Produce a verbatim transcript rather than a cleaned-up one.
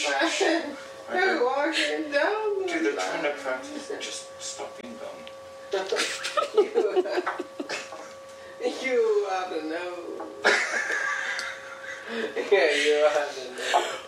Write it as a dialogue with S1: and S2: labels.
S1: They're walking down.
S2: Dude, they're trying to practice. Just stop being dumb.
S1: you, you ought to know. Yeah, you ought to know.